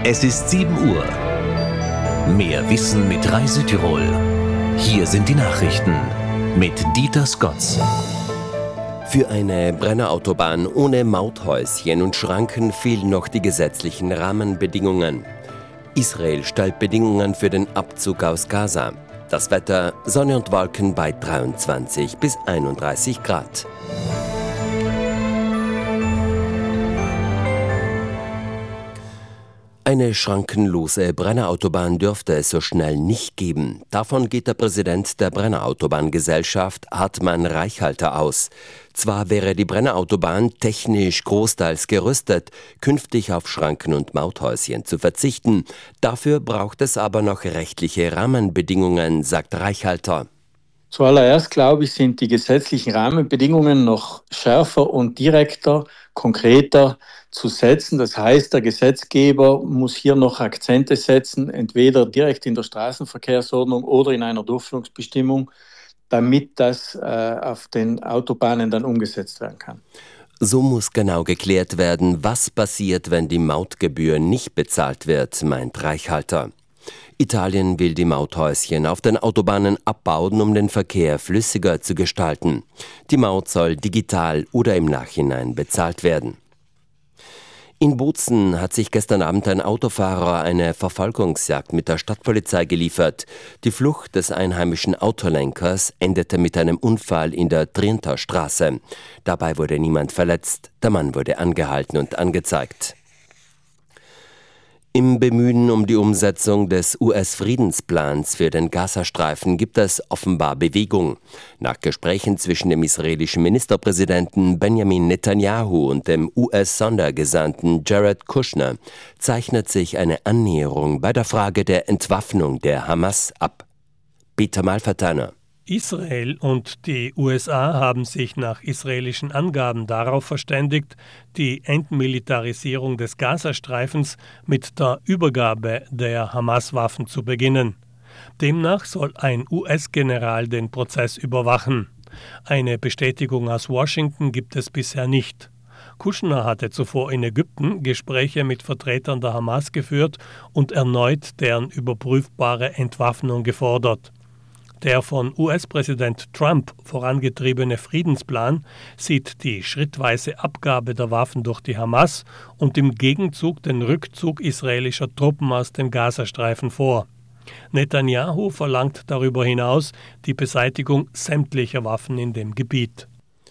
Es ist 7 Uhr. Mehr Wissen mit Reisetirol. Hier sind die Nachrichten mit Dieter Scotts. Für eine Brennerautobahn ohne Mauthäuschen und Schranken fehlen noch die gesetzlichen Rahmenbedingungen. Israel stellt Bedingungen für den Abzug aus Gaza. Das Wetter: Sonne und Wolken bei 23 bis 31 Grad. Eine schrankenlose Brennerautobahn dürfte es so schnell nicht geben. Davon geht der Präsident der Brennerautobahngesellschaft, Hartmann Reichhalter, aus. Zwar wäre die Brennerautobahn technisch großteils gerüstet, künftig auf Schranken und Mauthäuschen zu verzichten. Dafür braucht es aber noch rechtliche Rahmenbedingungen, sagt Reichhalter. Zuallererst, glaube ich, sind die gesetzlichen Rahmenbedingungen noch schärfer und direkter, konkreter zu setzen. Das heißt, der Gesetzgeber muss hier noch Akzente setzen, entweder direkt in der Straßenverkehrsordnung oder in einer Durchführungsbestimmung, damit das auf den Autobahnen dann umgesetzt werden kann. So muss genau geklärt werden, was passiert, wenn die Mautgebühr nicht bezahlt wird, meint Reichhalter. Italien will die Mauthäuschen auf den Autobahnen abbauen, um den Verkehr flüssiger zu gestalten. Die Maut soll digital oder im Nachhinein bezahlt werden. In Bozen hat sich gestern Abend ein Autofahrer eine Verfolgungsjagd mit der Stadtpolizei geliefert. Die Flucht des einheimischen Autolenkers endete mit einem Unfall in der Trienter Straße. Dabei wurde niemand verletzt. Der Mann wurde angehalten und angezeigt. Im Bemühen um die Umsetzung des US-Friedensplans für den Gazastreifen gibt es offenbar Bewegung. Nach Gesprächen zwischen dem israelischen Ministerpräsidenten Benjamin Netanyahu und dem US-Sondergesandten Jared Kushner zeichnet sich eine Annäherung bei der Frage der Entwaffnung der Hamas ab. Peter Malvertaner. Israel und die USA haben sich nach israelischen Angaben darauf verständigt, die Entmilitarisierung des Gazastreifens mit der Übergabe der Hamas-Waffen zu beginnen. Demnach soll ein US-General den Prozess überwachen. Eine Bestätigung aus Washington gibt es bisher nicht. Kushner hatte zuvor in Ägypten Gespräche mit Vertretern der Hamas geführt und erneut deren überprüfbare Entwaffnung gefordert. Der von US-Präsident Trump vorangetriebene Friedensplan sieht die schrittweise Abgabe der Waffen durch die Hamas und im Gegenzug den Rückzug israelischer Truppen aus dem Gazastreifen vor. Netanyahu verlangt darüber hinaus die Beseitigung sämtlicher Waffen in dem Gebiet.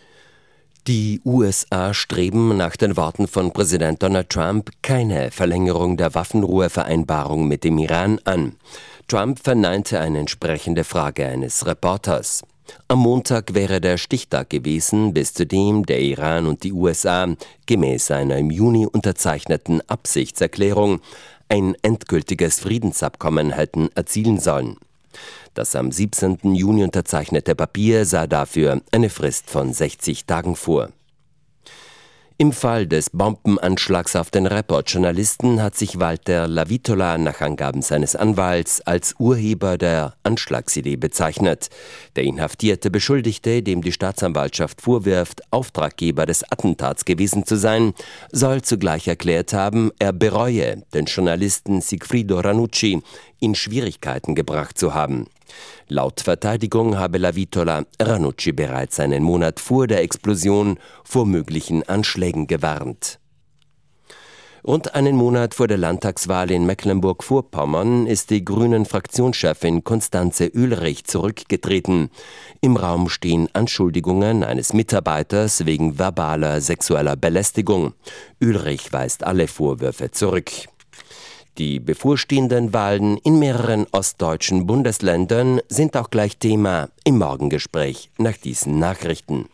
Die USA streben nach den Worten von Präsident Donald Trump keine Verlängerung der Waffenruhevereinbarung mit dem Iran an. Trump verneinte eine entsprechende Frage eines Reporters. Am Montag wäre der Stichtag gewesen, bis zu dem der Iran und die USA gemäß einer im Juni unterzeichneten Absichtserklärung ein endgültiges Friedensabkommen hätten erzielen sollen. Das am 17. Juni unterzeichnete Papier sah dafür eine Frist von 60 Tagen vor. Im Fall des Bombenanschlags auf den Rapport-Journalisten hat sich Walter Lavitola nach Angaben seines Anwalts als Urheber der Anschlagsidee bezeichnet. Der inhaftierte Beschuldigte, dem die Staatsanwaltschaft vorwirft, Auftraggeber des Attentats gewesen zu sein, soll zugleich erklärt haben, er bereue, den Journalisten Sigfrido Ranucci in Schwierigkeiten gebracht zu haben. Laut Verteidigung habe Lavitola Ranucci bereits einen Monat vor der Explosion vor möglichen Anschlägen gewarnt. Rund einen Monat vor der Landtagswahl in Mecklenburg-Vorpommern ist die Grünen-Fraktionschefin Constanze Ulrich zurückgetreten. Im Raum stehen Anschuldigungen eines Mitarbeiters wegen verbaler sexueller Belästigung. Ulrich weist alle Vorwürfe zurück. Die bevorstehenden Wahlen in mehreren ostdeutschen Bundesländern sind auch gleich Thema im Morgengespräch nach diesen Nachrichten.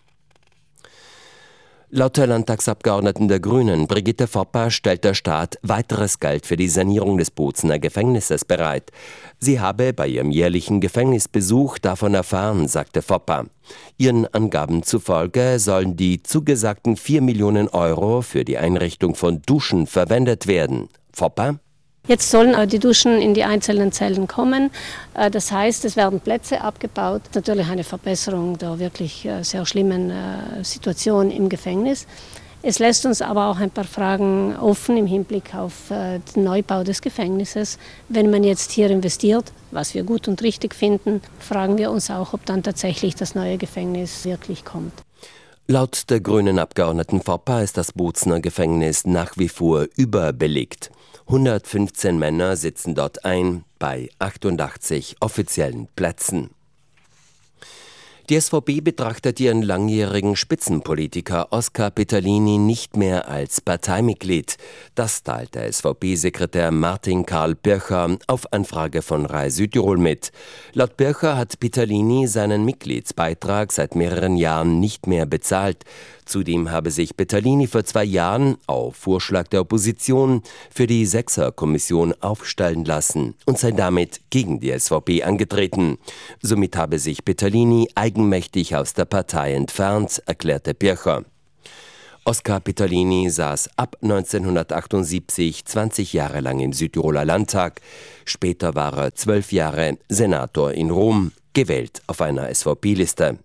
Laut der Landtagsabgeordneten der Grünen, Brigitte Fopper, stellt der Staat weiteres Geld für die Sanierung des Bozener Gefängnisses bereit. Sie habe bei ihrem jährlichen Gefängnisbesuch davon erfahren, sagte Fopper. Ihren Angaben zufolge sollen die zugesagten 4 Millionen Euro für die Einrichtung von Duschen verwendet werden. Fopper: Jetzt sollen die Duschen in die einzelnen Zellen kommen. Das heißt, es werden Plätze abgebaut. Natürlich eine Verbesserung der wirklich sehr schlimmen Situation im Gefängnis. Es lässt uns aber auch ein paar Fragen offen im Hinblick auf den Neubau des Gefängnisses. Wenn man jetzt hier investiert, was wir gut und richtig finden, fragen wir uns auch, ob dann tatsächlich das neue Gefängnis wirklich kommt. Laut der grünen Abgeordneten Foppa ist das Bozner Gefängnis nach wie vor überbelegt. 115 Männer sitzen dort ein, bei 88 offiziellen Plätzen. Die SVP betrachtet ihren langjährigen Spitzenpolitiker Oskar Petterlini nicht mehr als Parteimitglied. Das teilte SVP-Sekretär Martin Karl Bircher auf Anfrage von Rai Südtirol mit. Laut Bircher hat Petterlini seinen Mitgliedsbeitrag seit mehreren Jahren nicht mehr bezahlt. Zudem habe sich Petterlini vor 2 Jahren auf Vorschlag der Opposition für die Sechser-Kommission aufstellen lassen und sei damit gegen die SVP angetreten. Somit habe sich Petterlini eigenmächtig aus der Partei entfernt, erklärte Bircher. Oskar Petterlini saß ab 1978 20 Jahre lang im Südtiroler Landtag. Später war er 12 Jahre Senator in Rom, gewählt auf einer SVP-Liste.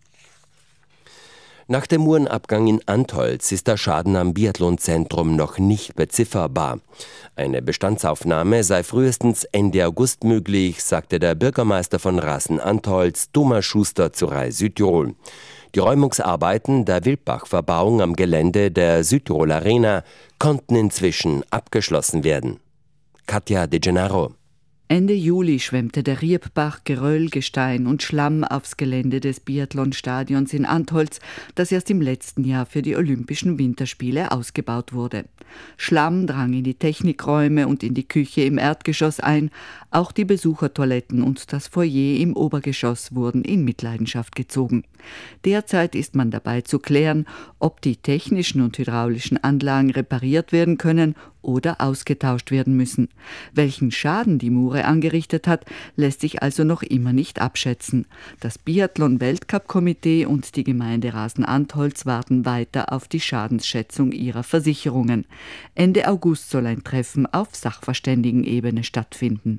Nach dem Uhrenabgang in Antholz ist der Schaden am Biathlonzentrum noch nicht bezifferbar. Eine Bestandsaufnahme sei frühestens Ende August möglich, sagte der Bürgermeister von Rasen-Antholz, Thomas Schuster, zu Rai Südtirol. Die Räumungsarbeiten der Wildbach-Verbauung am Gelände der Südtirol Arena konnten inzwischen abgeschlossen werden. Katja De Gennaro. Ende Juli schwemmte der Riebbach Geröll, Gestein und Schlamm aufs Gelände des Biathlonstadions in Antholz, das erst im letzten Jahr für die Olympischen Winterspiele ausgebaut wurde. Schlamm drang in die Technikräume und in die Küche im Erdgeschoss ein. Auch die Besuchertoiletten und das Foyer im Obergeschoss wurden in Mitleidenschaft gezogen. Derzeit ist man dabei zu klären, ob die technischen und hydraulischen Anlagen repariert werden können oder ausgetauscht werden müssen. Welchen Schaden die Mure angerichtet hat, lässt sich also noch immer nicht abschätzen. Das Biathlon-Weltcup-Komitee und die Gemeinde Rasen-Antholz warten weiter auf die Schadensschätzung ihrer Versicherungen. Ende August soll ein Treffen auf Sachverständigenebene stattfinden.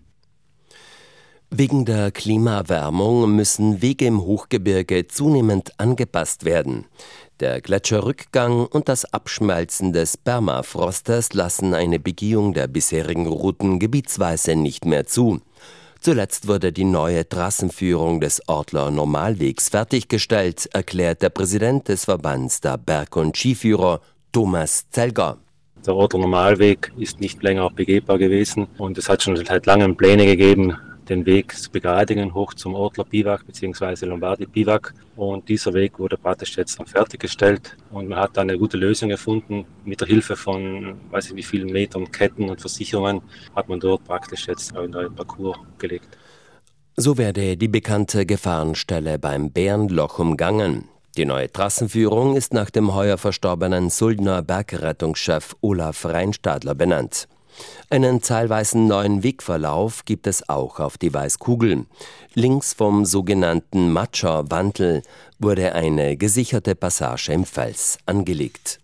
Wegen der Klimaerwärmung müssen Wege im Hochgebirge zunehmend angepasst werden. Der Gletscherrückgang und das Abschmelzen des Permafrostes lassen eine Begehung der bisherigen Routen gebietsweise nicht mehr zu. Zuletzt wurde die neue Trassenführung des Ortler Normalwegs fertiggestellt, erklärt der Präsident des Verbands der Berg- und Skiführer, Thomas Zelger. Der Ortler Normalweg ist nicht länger begehbar gewesen und es hat schon seit langem Pläne gegeben, den Weg zu begradigen hoch zum Ortler Biwak bzw. Lombardi Biwak. Und dieser Weg wurde praktisch jetzt fertiggestellt und man hat da eine gute Lösung gefunden. Mit der Hilfe von, weiß ich wie vielen Metern Ketten und Versicherungen hat man dort praktisch jetzt einen neuen Parcours gelegt. So werde die bekannte Gefahrenstelle beim Bärenloch umgangen. Die neue Trassenführung ist nach dem heuer verstorbenen Suldner Bergrettungschef Olaf Reinstadler benannt. Einen teilweise neuen Wegverlauf gibt es auch auf die Weißkugel. Links vom sogenannten Matscher Wandel wurde eine gesicherte Passage im Fels angelegt.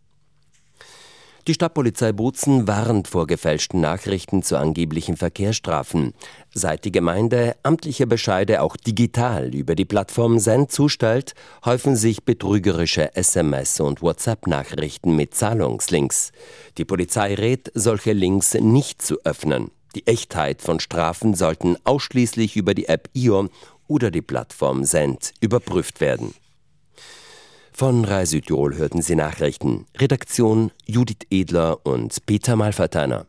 Die Stadtpolizei Bozen warnt vor gefälschten Nachrichten zu angeblichen Verkehrsstrafen. Seit die Gemeinde amtliche Bescheide auch digital über die Plattform Send zustellt, häufen sich betrügerische SMS- und WhatsApp-Nachrichten mit Zahlungslinks. Die Polizei rät, solche Links nicht zu öffnen. Die Echtheit von Strafen sollten ausschließlich über die App IO oder die Plattform Send überprüft werden. Von Rai Südtirol hörten Sie Nachrichten. Redaktion Judith Edler und Peter Malverteiner.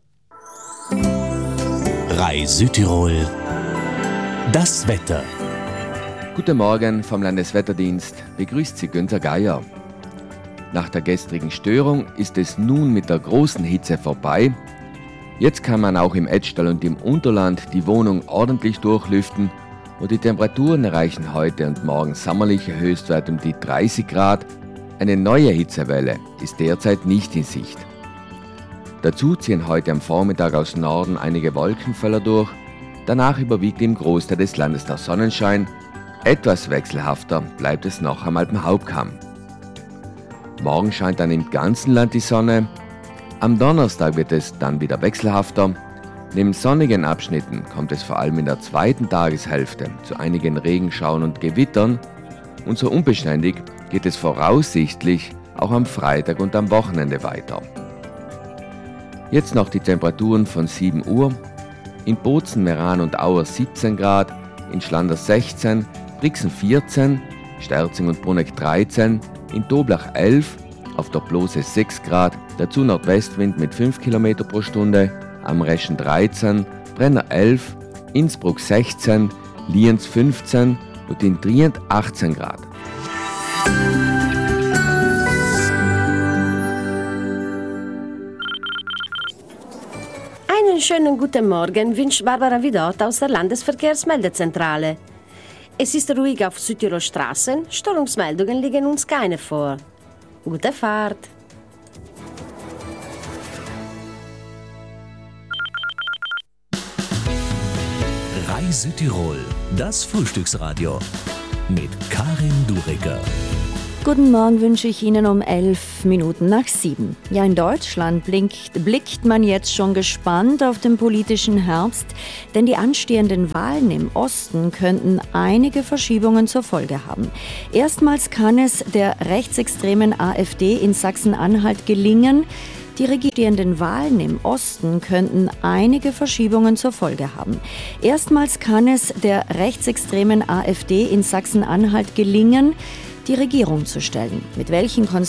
Rai Südtirol. Das Wetter. Guten Morgen vom Landeswetterdienst. Begrüßt Sie Günther Geier. Nach der gestrigen Störung ist es nun mit der großen Hitze vorbei. Jetzt kann man auch im Etztal und im Unterland die Wohnung ordentlich durchlüften und die Temperaturen erreichen heute und morgen sommerliche Höchstwerte um die 30 Grad. Eine neue Hitzewelle ist derzeit nicht in Sicht. Dazu ziehen heute am Vormittag aus Norden einige Wolkenfelder durch. Danach überwiegt im Großteil des Landes der Sonnenschein. Etwas wechselhafter bleibt es noch am Alpenhauptkamm. Morgen scheint dann im ganzen Land die Sonne. Am Donnerstag wird es dann wieder wechselhafter. Neben sonnigen Abschnitten kommt es vor allem in der zweiten Tageshälfte zu einigen Regenschauern und Gewittern und so unbeständig geht es voraussichtlich auch am Freitag und am Wochenende weiter. Jetzt noch die Temperaturen von 7 Uhr. In Bozen, Meran und Auer 17 Grad, in Schlanders 16, Brixen 14, Sterzing und Bruneck 13, in Doblach 11, auf der Blose 6 Grad, dazu Nordwestwind mit 5 km pro Stunde, am Reschen 13, Brenner 11, Innsbruck 16, Lienz 15 und in Trient 18 Grad. Einen schönen guten Morgen wünscht Barbara Vidot aus der Landesverkehrsmeldezentrale. Es ist ruhig auf Südtirolstraßen, Störungsmeldungen liegen uns keine vor. Gute Fahrt! Reise Tirol, das Frühstücksradio mit Karin Duricker. Guten Morgen wünsche ich Ihnen um 7:11. Ja, in Deutschland blickt man jetzt schon gespannt auf den politischen Herbst, denn die anstehenden Wahlen im Osten könnten einige Verschiebungen zur Folge haben. Erstmals kann es der rechtsextremen AfD in Sachsen-Anhalt gelingen, die regierenden Wahlen im Osten könnten einige Verschiebungen zur Folge haben. Erstmals kann es der rechtsextremen AfD in Sachsen-Anhalt gelingen, die Regierung zu stellen. Mit welchen